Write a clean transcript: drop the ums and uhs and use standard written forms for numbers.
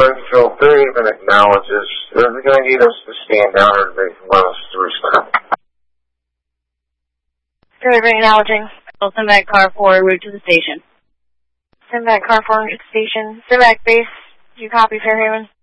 Until Fairhaven acknowledges, are they going to need us to stand down or do they want us to respond? Fairhaven acknowledging. I'll send back car 4 route to the station. Send back car 4 to the station. Send back base. Do you copy Fairhaven?